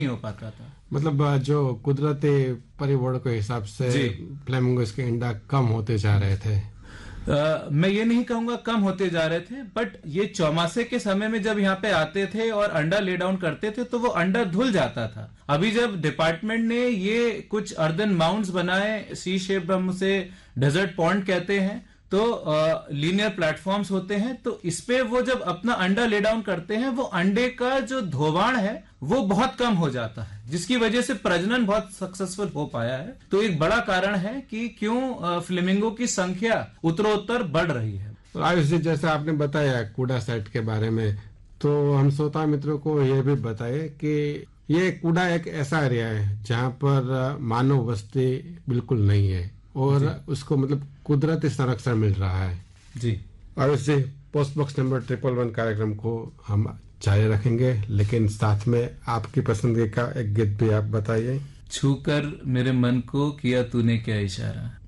हो पाता था। मतलब जो कुदरती परिवर्तन के हिसाब से फ्लेमिंगोज के अंडा कम होते जा रहे थे। मैं ये नहीं कहूंगा कम होते जा रहे थे, बट ये चौमासे के समय में जब यहाँ पे आते थे और अंडा ले डाउन करते थे तो वो अंडा धुल जाता था। अभी जब डिपार्टमेंट ने ये कुछ अर्दन माउंट्स बनाए, सी शेप हम उसे डेजर्ट पॉन्ड कहते हैं, तो लीनियर प्लेटफॉर्म्स होते हैं, तो इसपे वो जब अपना अंडा ले डाउन करते हैं, वो अंडे का जो धोवाण है वो बहुत कम हो जाता है, जिसकी वजह से प्रजनन बहुत सक्सेसफुल हो पाया है। तो एक बड़ा कारण है कि क्यों फ्लेमिंगो की संख्या उत्तरोत्तर बढ़ रही है। तो आयुष जी, जैसे आपने बताया कूड़ा साइट के बारे में, तो हम श्रोता मित्रों को यह भी बताए कि ये कूड़ा एक ऐसा एरिया है जहाँ पर मानव बस्ती बिल्कुल नहीं है और उसको मतलब कुदरती संरक्षण मिल रहा है। जी आयुष जी, पोस्ट बॉक्स नंबर 111 कार्यक्रम को हम जारी रखेंगे, लेकिन साथ में आपकी पसंदगी का एक गीत भी आप बताइए। छूकर मेरे मन को किया तूने क्या इशारा।